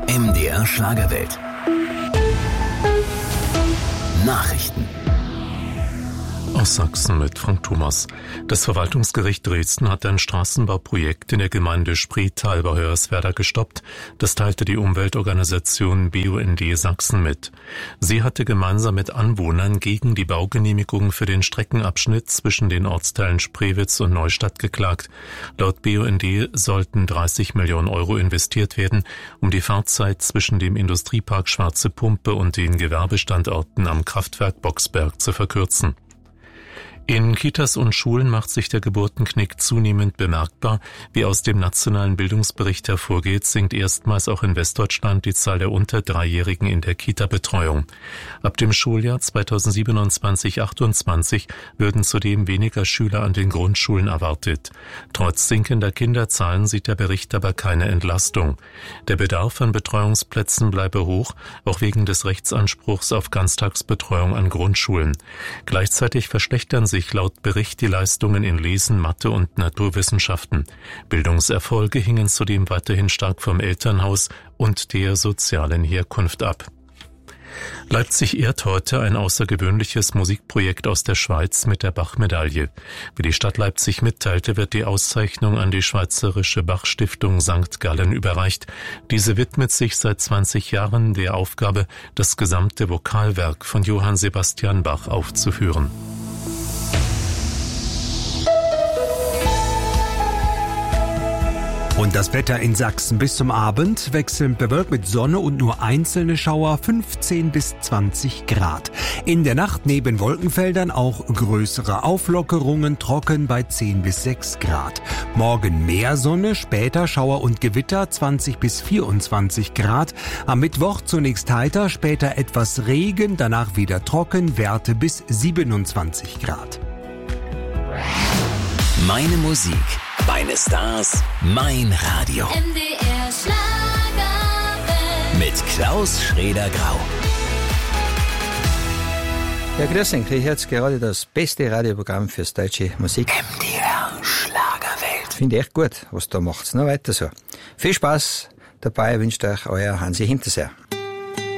MDR Schlagerwelt. Nachrichten. Aus Sachsen mit Frank Thomas. Das Verwaltungsgericht Dresden hat ein Straßenbauprojekt in der Gemeinde Spreetal bei Hoyerswerda gestoppt. Das teilte die Umweltorganisation BUND Sachsen mit. Sie hatte gemeinsam mit Anwohnern gegen die Baugenehmigung für den Streckenabschnitt zwischen den Ortsteilen Spreewitz und Neustadt geklagt. Laut BUND sollten 30 Millionen Euro investiert werden, um die Fahrzeit zwischen dem Industriepark Schwarze Pumpe und den Gewerbestandorten am Kraftwerk Boxberg zu verkürzen. In Kitas und Schulen macht sich der Geburtenknick zunehmend bemerkbar. Wie aus dem nationalen Bildungsbericht hervorgeht, sinkt erstmals auch in Westdeutschland die Zahl der unter 3-Jährigen in der Kita-Betreuung. Ab dem Schuljahr 2027/28 würden zudem weniger Schüler an den Grundschulen erwartet. Trotz sinkender Kinderzahlen sieht der Bericht aber keine Entlastung. Der Bedarf an Betreuungsplätzen bleibe hoch, auch wegen des Rechtsanspruchs auf Ganztagsbetreuung an Grundschulen. Gleichzeitig verschlechtern sich laut Bericht die Leistungen in Lesen, Mathe und Naturwissenschaften. Bildungserfolge hingen zudem weiterhin stark vom Elternhaus und der sozialen Herkunft ab. Leipzig ehrt heute ein außergewöhnliches Musikprojekt aus der Schweiz mit der Bach-Medaille. Wie die Stadt Leipzig mitteilte, wird die Auszeichnung an die Schweizerische Bach-Stiftung St. Gallen überreicht. Diese widmet sich seit 20 Jahren der Aufgabe, das gesamte Vokalwerk von Johann Sebastian Bach aufzuführen. Und das Wetter in Sachsen bis zum Abend wechselnd bewölkt mit Sonne und nur einzelne Schauer, 15 bis 20 Grad. In der Nacht neben Wolkenfeldern auch größere Auflockerungen, trocken bei 10 bis 6 Grad. Morgen mehr Sonne, später Schauer und Gewitter, 20 bis 24 Grad. Am Mittwoch zunächst heiter, später etwas Regen, danach wieder trocken, Werte bis 27 Grad. Meine Musik, meine Stars, mein Radio. MDR Schlagerwelt. Mit Klaus Schrader-Grau. Ja, grüß euch, ihr hört gerade das beste Radioprogramm fürs deutsche Musik. MDR Schlagerwelt. Finde ich echt gut, was da macht's. Noch weiter so. Viel Spaß dabei wünscht euch euer Hansi Hinterseer.